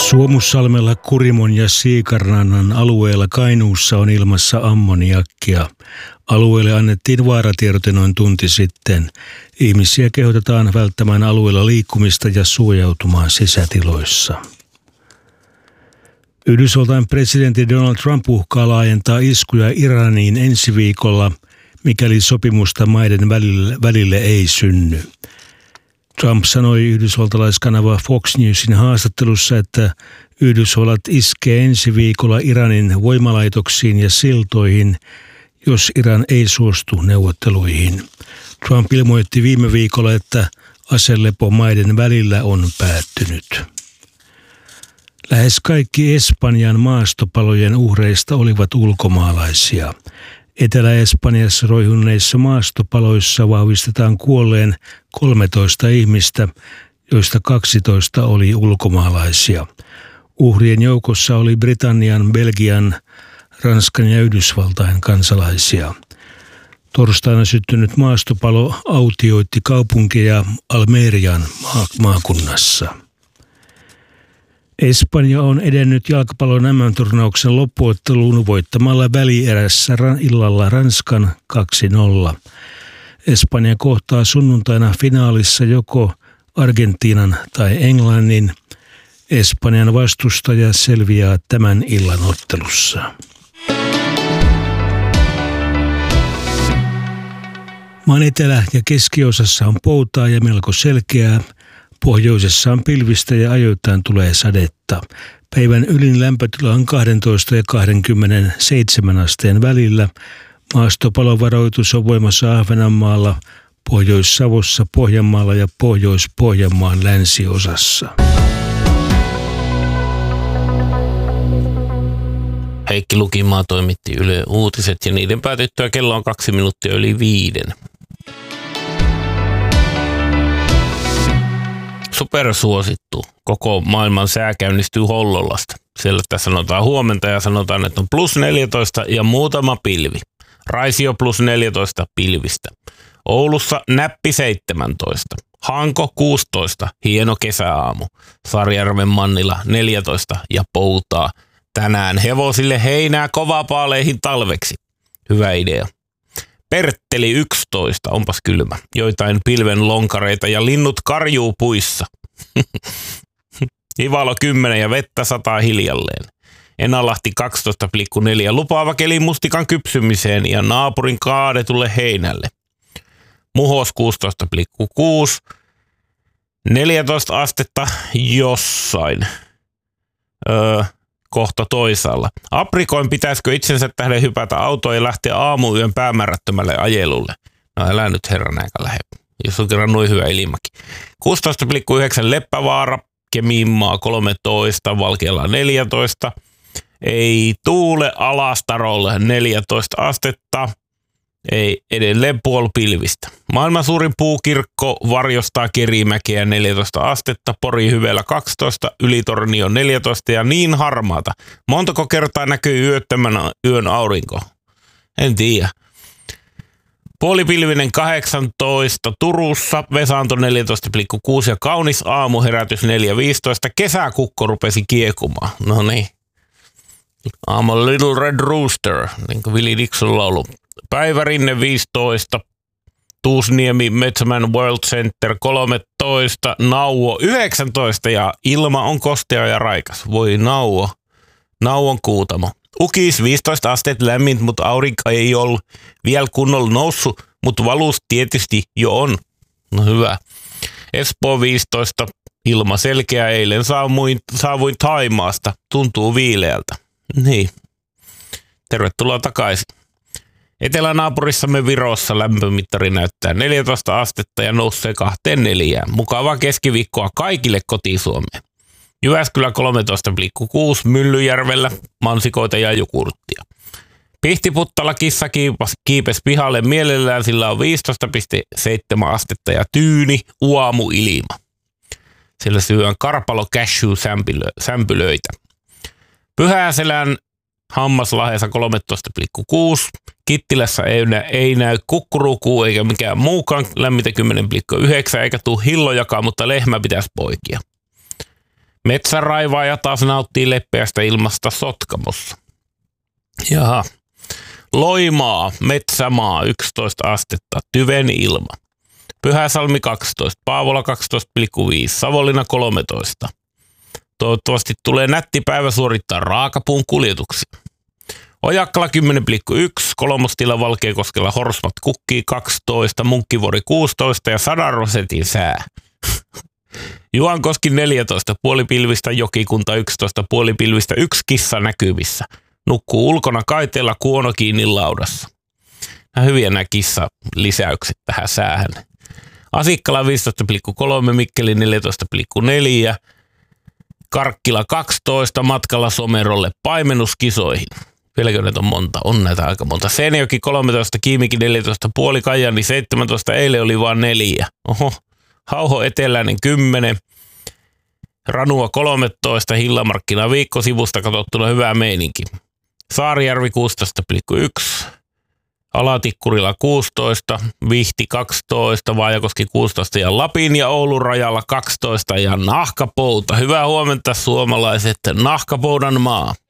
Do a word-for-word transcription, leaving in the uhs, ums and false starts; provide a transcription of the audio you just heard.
Suomussalmella, Kurimon ja Siikarnannan alueella Kainuussa on ilmassa ammoniakkia. Alueelle annettiin vaaratiedote noin tunti sitten. Ihmisiä kehotetaan välttämään alueella liikkumista ja suojautumaan sisätiloissa. Yhdysvaltain presidentti Donald Trump uhkaa laajentaa iskuja Iraniin ensi viikolla, mikäli sopimusta maiden välille, välille ei synny. Trump sanoi yhdysvaltalaiskanava Fox Newsin haastattelussa, että Yhdysvallat iskee ensi viikolla Iranin voimalaitoksiin ja siltoihin, jos Iran ei suostu neuvotteluihin. Trump ilmoitti viime viikolla, että aselepo maiden välillä on päättynyt. Lähes kaikki Espanjan maastopalojen uhreista olivat ulkomaalaisia. Etelä-Espanjassa roihunneissa maastopaloissa vahvistetaan kuolleen kolmetoista ihmistä, joista kaksitoista oli ulkomaalaisia. Uhrien joukossa oli Britannian, Belgian, Ranskan ja Yhdysvaltain kansalaisia. Torstaina syttynyt maastopalo autioitti kaupunkeja Almerian maakunnassa. Espanja on edennyt jalkapallon M M-turnauksen loppuotteluun voittamalla välierässä illalla Ranskan kaksi nolla. Espanja kohtaa sunnuntaina finaalissa joko Argentiinan tai Englannin. Espanjan vastustaja selviää tämän illan ottelussa. Maan etelä- ja keskiosassa on poutaa ja melko selkeää. Pohjoisessa on pilvistä ja ajoittain tulee sadetta. Päivän ylin lämpötila on kaksitoista ja kaksikymmentäseitsemän asteen välillä. Maastopalovaroitus on voimassa Ahvenanmaalla, Pohjois-Savossa, Pohjanmaalla ja Pohjois-Pohjanmaan länsiosassa. Heikki Lukimaa toimitti Yle Uutiset ja niiden päätyttyä kello on kaksi minuuttia yli viiden. Supersuosittu. Koko maailman sää käynnistyy Hollolasta. Siellä tässä sanotaan huomenta ja sanotaan, että on plus neljätoista ja muutama pilvi. Raisio plus neljätoista pilvistä. Oulussa näppi seitsemäntoista. Hanko kuusitoista. Hieno kesäaamu. Sarjärven Mannila neljätoista ja poutaa. Tänään hevosille heinää kovapaaleihin talveksi. Hyvä idea. Pertteli yksitoista, onpas kylmä. Joitain pilven lonkareita ja linnut karjuu puissa. Ivalo kymmenen ja vettä sataa hiljalleen. Enalahti kaksitoista pilkku neljä lupaava keli mustikan kypsymiseen ja naapurin kaadetulle heinälle. Muhos kuusitoista pilkku kuusi. neljätoista astetta jossain. Öö... Kohta toisaalla. Aprikoin pitäisikö itsensä tähden hypätä autoon ja lähteä aamuyön päämäärättömälle ajelulle. No älä nyt herran aika lähde, jos on kerran noin hyvä ilmakin. kuusitoista pilkku yhdeksän Leppävaara, Kemiinmaa kolmetoista, Valkeala neljätoista. Ei tuule Alastarolle neljätoista astetta. Ei edelleen puolipilvistä. Maailman suurin puukirkko varjostaa Kerimäkeä neljätoista astetta, Pori Hyvellä kaksitoista, Ylitornio neljätoista ja niin harmaata. Montako kertaa näkyy yöttömän yön aurinko? En tiedä. Puolipilvinen kahdeksantoista Turussa, Vesanto neljätoista pilkku kuusi ja kaunis aamuherätys neljä viisitoista. Kesäkukko rupesi kiekumaan. No niin. I'm a little red rooster, niin kuin Willie Dixon laulu. Päivärinne viisitoista, Tuusniemi Metsämän World Center kolmetoista, Nauvo yhdeksäntoista ja ilma on kostea ja raikas. Voi Nauvo, Nauvon Kuutamo. Ukis viisitoista asteet lämmin, mutta aurinko ei ole vielä kunnolla noussut, mutta valus tietysti jo on. No hyvä. Espoo viisitoista, ilma selkeä, eilen saavuin, saavuin Thaimaasta, tuntuu viileältä. Niin, tervetuloa takaisin. Etelänaapurissamme Virossa lämpömittari näyttää neljätoista astetta ja nousee kahteen neljään. Mukavaa keskiviikkoa kaikille kotisuomeen. Jyväskylä kolmetoista pilkku kuusi, Myllyjärvellä mansikoita ja jogurttia. Pihtiputtala kissa kiipesi pihalle mielellään, sillä on viisitoista pilkku seitsemän astetta ja tyyni uamuilma. Siellä syön karpalo cashew sämpylöitä. Pyhäselän Hammaslahdessa kolmetoista pilkku kuusi. Kittilässä ei, nä, ei näy kukkurukuu eikä mikään muukaan, lämmitä kymmenen pilkku yhdeksän eikä tuu hillojakaan, mutta lehmä pitäisi poikia. Metsäraivaaja taas nauttii leppeästä ilmasta Sotkamossa. Jaha. Loimaa, Metsämaa yksitoista astetta, tyven ilma. Pyhäsalmi kaksitoista, Paavola kaksitoista pilkku viisi, Savonlinna kolmetoista. Toivottavasti tulee nätti päivä suorittaa raakapuun kuljetuksia. Ojakkala kymmenen pilkku yksi, Kolmostila Valkeakoskella Horsmat kukkii kaksitoista, Munkkivuori kuusitoista ja sadan rosetin sää. Juankoski neljätoista, puolipilvistä, Jokikunta yksitoista, puolipilvistä, yksi kissa näkyvissä. Nukkuu ulkona kaiteella, kuono kiinni laudassa. Nämä hyviä nämä kissalisäykset tähän säähän. Asikkala viisitoista pilkku kolme, Mikkeli neljätoista pilkku neljä, Karkkila kaksitoista, matkalla Somerolle paimennuskisoihin. Vieläkö näitä on monta? On näitä aika monta. Seinäjoki kolmetoista, Kiimikin neljätoista, puoli Kajani seitsemäntoista, eilen oli vain neljä. Oho. Hauho Eteläinen kymmenen, Ranua kolmetoista, Hillamarkkina viikkosivusta katsottuna hyvää meininki. Saarijärvi kuusitoista pilkku yksi, Alatikkurila kuusitoista, Vihti kaksitoista, Vaajakoski kuusitoista ja Lapin ja Oulun rajalla kaksitoista ja Nahkapouta. Hyvää huomenta suomalaiset, Nahkapoudan maa.